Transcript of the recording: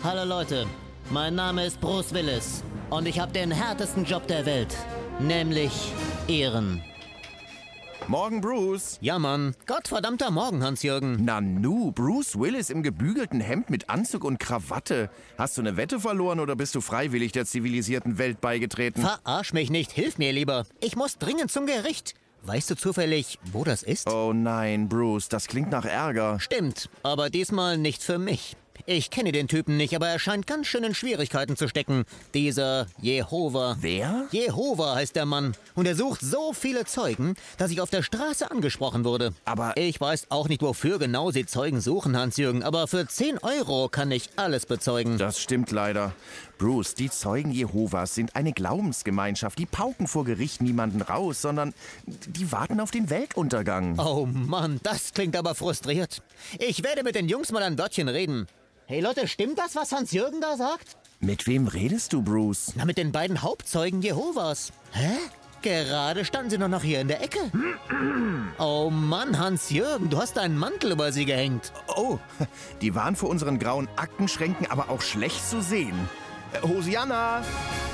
Hallo Leute, mein Name ist Bruce Willis und ich habe den härtesten Job der Welt, nämlich Ehren. Morgen, Bruce. Ja, Mann. Gottverdammter Morgen, Hans-Jürgen. Nanu, Bruce Willis im gebügelten Hemd mit Anzug und Krawatte. Hast du eine Wette verloren oder bist du freiwillig der zivilisierten Welt beigetreten? Verarsch mich nicht, hilf mir lieber. Ich muss dringend zum Gericht. Weißt du zufällig, wo das ist? Oh nein, Bruce, das klingt nach Ärger. Stimmt, aber diesmal nicht für mich. Ich kenne den Typen nicht, aber er scheint ganz schön in Schwierigkeiten zu stecken. Dieser Jehova. Wer? Jehova heißt der Mann. Und er sucht so viele Zeugen, dass ich auf der Straße angesprochen wurde. Aber Ich weiß auch nicht, wofür genau sie Zeugen suchen, Hans-Jürgen. Aber für 10 € kann ich alles bezeugen. das stimmt leider. Bruce, die Zeugen Jehovas sind eine Glaubensgemeinschaft. Die pauken vor Gericht niemanden raus, sondern die warten auf den Weltuntergang. Oh Mann, das klingt aber frustriert. Ich werde mit den Jungs mal ein Wörtchen reden. Hey Leute, stimmt das, was Hans-Jürgen da sagt? Mit wem redest du, Bruce? Na, mit den beiden Hauptzeugen Jehovas. Hä? Gerade standen sie noch hier in der Ecke. Oh Mann, Hans-Jürgen, du hast deinen Mantel über sie gehängt. Oh, die waren vor unseren grauen Aktenschränken aber auch schlecht zu sehen. Hosianna!